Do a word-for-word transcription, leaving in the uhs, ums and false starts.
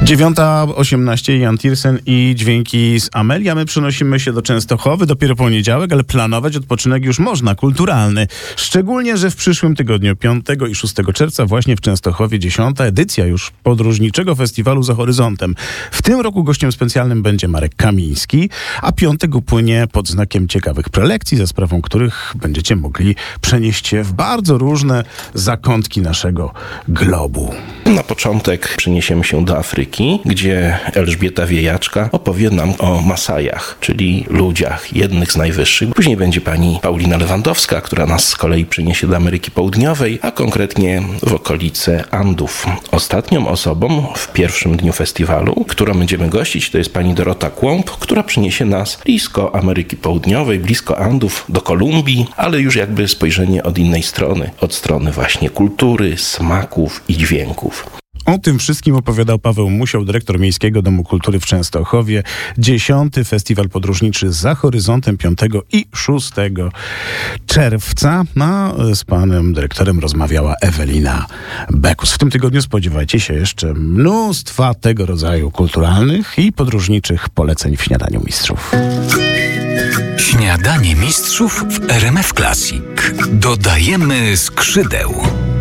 dziewiąta osiemnaście, Jan Tiersen i dźwięki z Amelia. My przenosimy się do Częstochowy, dopiero poniedziałek, ale planować odpoczynek już można, kulturalny. Szczególnie, że w przyszłym tygodniu, piątego i szóstego czerwca, właśnie w Częstochowie dziesiąta edycja już podróżniczego festiwalu Za Horyzontem. W tym roku gościem specjalnym będzie Marek Kamiński, a piątek upłynie pod znakiem ciekawych prelekcji, za sprawą których będziecie mogli przenieść się w bardzo różne zakątki naszego globu. Na początek przeniesiemy się do Afryki, gdzie Elżbieta Wiejaczka opowie nam o Masajach, czyli ludziach, jednych z najwyższych. Później będzie pani Paulina Lewandowska, która nas z kolei przyniesie do Ameryki Południowej, a konkretnie w okolice Andów. Ostatnią osobą w pierwszym dniu festiwalu, którą będziemy gościć, to jest pani Dorota Kłąb, która przyniesie nas blisko Ameryki Południowej, blisko Andów, do Kolumbii, ale już jakby spojrzenie od innej strony, od strony właśnie kultury, smaków i dźwięków. O tym wszystkim opowiadał Paweł Musioł, dyrektor Miejskiego Domu Kultury w Częstochowie. Dziesiąty festiwal podróżniczy Za Horyzontem piątego i szóstego czerwca. A z panem dyrektorem rozmawiała Ewelina Bekus. W tym tygodniu spodziewajcie się jeszcze mnóstwa tego rodzaju kulturalnych i podróżniczych poleceń w Śniadaniu Mistrzów. Śniadanie Mistrzów w R M F Classic. Dodajemy skrzydeł.